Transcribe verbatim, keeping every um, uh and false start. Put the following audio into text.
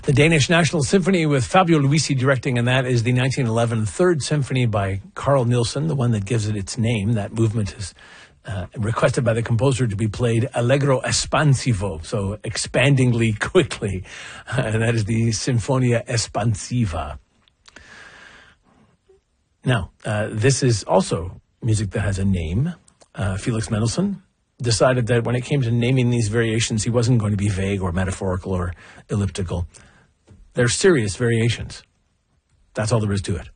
The Danish National Symphony with Fabio Luisi directing, and that is the nineteen eleven Third Symphony by Carl Nielsen, the one that gives it its name. That movement is uh, requested by the composer to be played allegro espansivo, so expandingly quickly, and that is the Sinfonia Espansiva. Now, uh, this is also music that has a name. Uh, Felix Mendelssohn decided that when it came to naming these variations, he wasn't going to be vague or metaphorical or elliptical. They're serious variations. That's all there is to it.